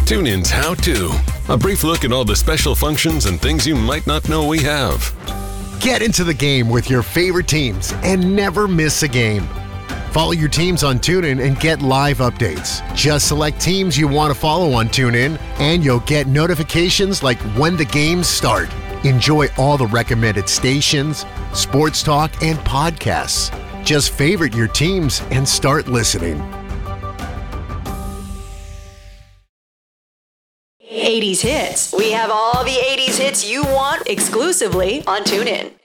TuneIn's How To. A brief look at all the special functions and things you might not know we have. Get into the game with your favorite teams and never miss a game. Follow your teams on TuneIn and get live updates. Just select teams you want to follow on TuneIn, and you'll get notifications like when the games start. Enjoy all the recommended stations, sports talk, and podcasts. Just favorite your teams and start listening. 80s hits. We have all the 80s hits you want exclusively on TuneIn.